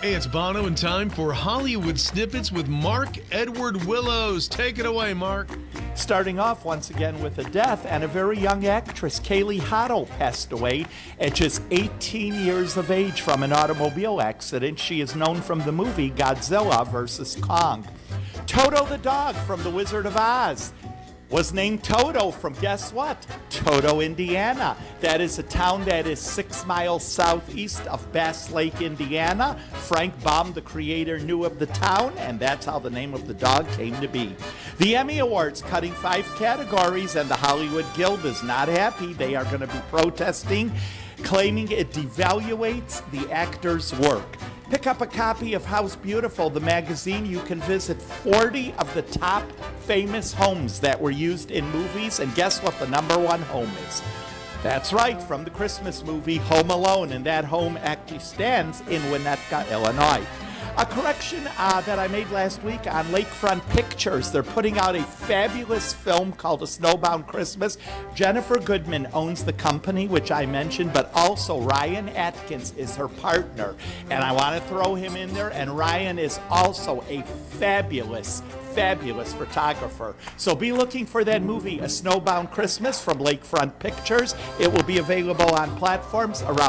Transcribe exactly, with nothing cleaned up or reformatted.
Hey, it's Bono and time for Hollywood Snippets with Mark Edward Willows. Take it away, Mark. Starting off once again with a death, and a very young actress, Kaylee Hotto, passed away at just eighteen years of age from an automobile accident. She is known from the movie Godzilla versus Kong. Toto the dog from The Wizard of Oz was named Toto from, guess what? Toto, Indiana. That is a town that is six miles southeast of Bass Lake, Indiana. Frank Baum, the creator, knew of the town, and that's how the name of the dog came to be. The Emmy Awards cutting five categories, and the Hollywood Guild is not happy. They are going to be protesting, claiming it devaluates the actor's work. Pick up a copy of House Beautiful, the magazine. You can visit forty of the top famous homes that were used in movies, and guess what the number one home is? That's right, from the Christmas movie Home Alone, and that home actually stands in Winnetka, Illinois. A correction uh, that I made last week on Lakefront Pictures. They're putting out a fabulous film called A Snowbound Christmas. Jennifer Goodman owns the company, which I mentioned, but also Ryan Atkins is her partner. And I want to throw him in there, and Ryan is also a fabulous fabulous photographer. So be looking for that movie, A Snowbound Christmas, from Lakefront Pictures. It will be available on platforms around